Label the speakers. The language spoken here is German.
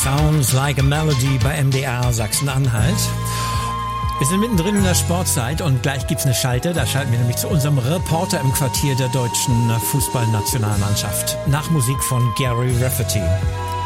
Speaker 1: Sounds Like a Melody bei MDR Sachsen-Anhalt. Wir sind mittendrin in der Sportzeit und gleich gibt's eine Schalte. Da schalten wir nämlich zu unserem Reporter im Quartier der deutschen Fußballnationalmannschaft. Nach Musik von Gary Rafferty.